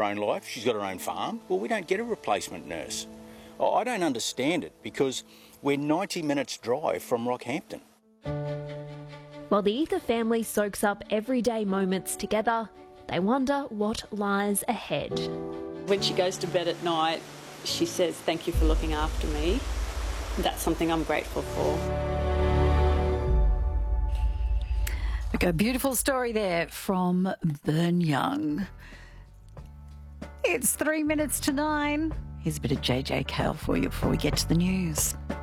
own life, she's got her own farm. Well, we don't get a replacement nurse. I don't understand it because we're 90 minutes drive from Rockhampton. While the Ether family soaks up everyday moments together, they wonder what lies ahead. When she goes to bed at night, she says, "Thank you for looking after me." That's something I'm grateful for. Okay, beautiful story there from Vern Young. It's 3 minutes to 9. Here's a bit of JJ Cale for you before we get to the news.